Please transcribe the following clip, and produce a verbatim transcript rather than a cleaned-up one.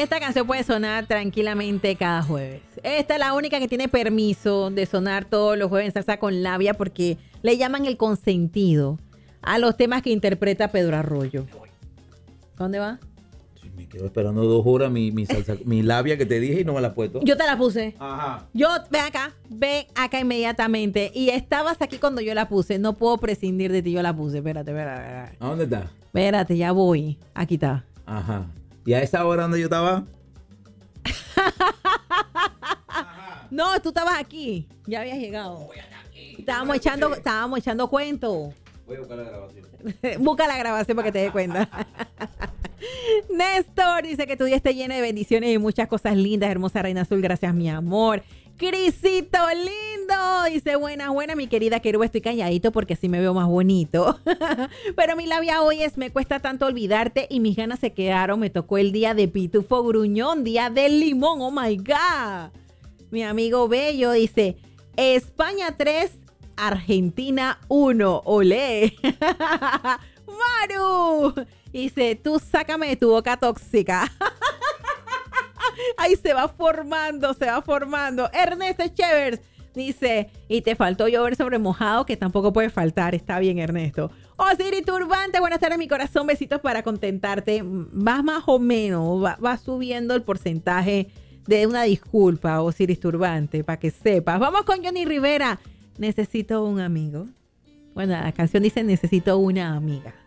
Esta canción puede sonar tranquilamente cada jueves. Esta es la única que tiene permiso de sonar todos los jueves en Salsa con Labia porque le llaman el consentido a los temas que interpreta Pedro Arroyo. ¿Dónde va? Sí, me quedo esperando dos horas mi, mi, salsa, mi labia que te dije y no me la has puesto. Yo te la puse. Ajá. Yo, ven acá, ven acá inmediatamente. Y estabas aquí cuando yo la puse. No puedo prescindir de ti, yo la puse. Espérate, espérate, espérate. ¿A dónde está? Espérate, ya voy. Aquí está. Ajá. ¿Y a esa hora donde yo estaba? No, tú estabas aquí. Ya habías llegado. Estábamos echando, estábamos echando cuento. Voy a buscar la grabación. Busca la grabación para que te des cuenta. Néstor dice que tu día esté lleno de bendiciones y muchas cosas lindas. Hermosa Reina Azul, gracias mi amor. Crisito lindo, dice buenas, buenas mi querida Querubá, estoy calladito porque así me veo más bonito. Pero mi labia hoy es me cuesta tanto olvidarte y mis ganas se quedaron. Me tocó el día de Pitufo Gruñón, día del limón, oh my God. Mi amigo Bello dice España tres, Argentina uno, olé. Maru dice tú sácame de tu boca tóxica. Ahí se va formando, se va formando. Ernesto Chevers dice, y te faltó llover sobre mojado, que tampoco puede faltar. Está bien, Ernesto. Osiris Turbante, buenas tardes, mi corazón. Besitos para contentarte. Vas más o menos, va, va subiendo el porcentaje de una disculpa, Osiris Turbante, para que sepas. Vamos con Johnny Rivera. Necesito un amigo. Bueno, la canción dice necesito una amiga.